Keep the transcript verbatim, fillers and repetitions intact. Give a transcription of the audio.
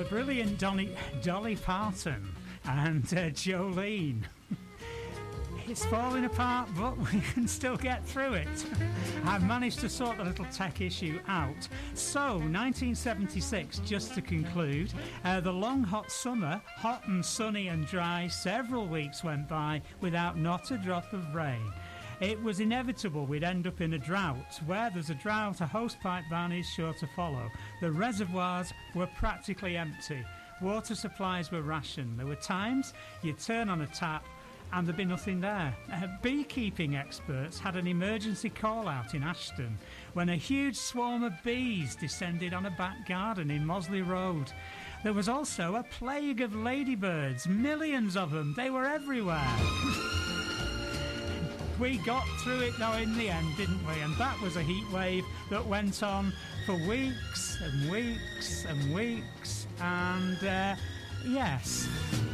the brilliant Dolly, Dolly Parton and uh, Jolene. It's falling apart, but we can still get through it. I've managed to sort the little tech issue out. So, nineteen seventy-six, just to conclude, uh, the long hot summer, hot and sunny and dry, several weeks went by without not a drop of rain. It was inevitable we'd end up in a drought. Where there's a drought, a hosepipe ban is sure to follow. The reservoirs were practically empty. Water supplies were rationed. There were times you'd turn on a tap and there'd be nothing there. Uh, beekeeping experts had an emergency call-out in Ashton when a huge swarm of bees descended on a back garden in Mosley Road. There was also a plague of ladybirds, millions of them. They were everywhere. We got through it though in the end, didn't we? And that was a heat wave that went on for weeks and weeks and weeks. And, uh, yes...